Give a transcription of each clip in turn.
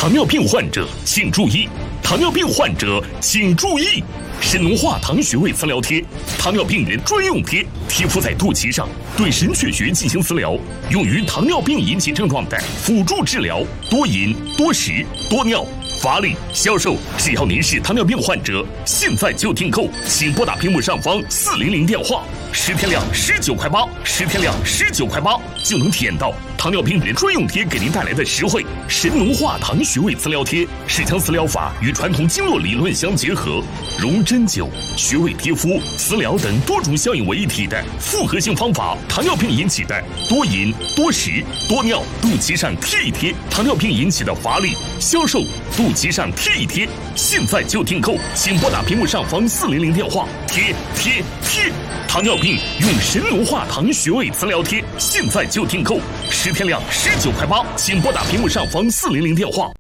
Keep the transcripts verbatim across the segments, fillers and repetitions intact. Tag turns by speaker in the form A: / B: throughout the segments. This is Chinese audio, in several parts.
A: 糖尿病患者请注意！糖尿病患者请注意！神农化糖穴位磁疗贴，糖尿病人专用贴，贴敷在肚脐上，对神阙穴进行磁疗，用于糖尿病引起症状的辅助治疗。多饮、多食、多尿、乏力、消瘦，只要您是糖尿病患者，现在就订购，请拨打屏幕上方四零零电话，十天量十九块八，十天量十九块八就能体验到糖尿病人专用贴给您带来的实惠。神农化糖穴位磁疗贴是将磁疗法与传统经络理论相结合，融针灸、穴位贴敷、磁疗等多种效应为一体的复合性方法。糖尿病引起的多饮、多食、多尿，肚脐上贴一贴；糖尿病引起的乏力、消瘦，肚脐上贴一贴。现在就订购，请拨打屏幕上方四零零电话，贴贴贴！糖尿病用神农化糖穴位磁疗贴，现在就订购，十天量十九块八，请拨打屏幕上方四零零电话。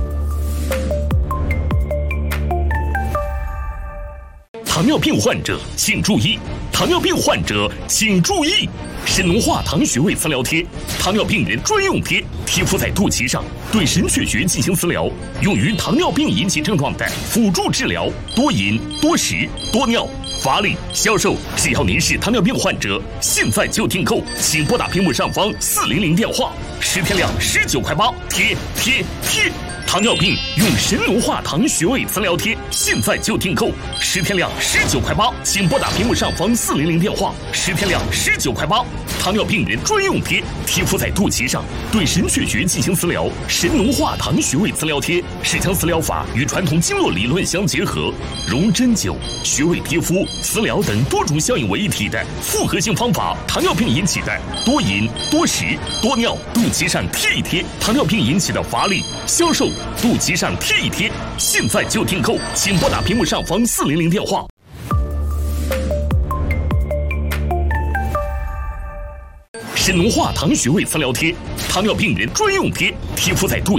A: 糖尿病患者请注意！糖尿病患者请注意！神农化糖穴位磁疗贴，糖尿病人专用贴，贴敷在肚脐上，对神阙穴进行磁疗，用于糖尿病引起症状的辅助治疗。多饮、多食、多尿、乏力、消瘦，只要您是糖尿病患者，现在就订购，请拨打屏幕上方四零零电话，十天量十九块八，贴贴贴！糖尿病用神农化糖穴位磁疗贴，现在就订购，十天量十九块八，请拨打屏幕上方四零零电话，十天量十九块八。糖尿病人专用贴，贴敷在肚脐上，对神阙穴进行磁疗。神农化糖穴位磁疗贴是将磁疗法与传统经络理论相结合，融针灸、穴位贴敷、磁疗等多种效应为一体的复合性方法。糖尿病引起的多饮、多食、多尿，肚脐上贴一贴；糖尿病引起的乏力、消瘦，肚脐上贴一贴。现在就订购，请拨打屏幕上方四零零电话。神农化糖穴位磁疗贴，糖尿病人专用贴，贴敷在肚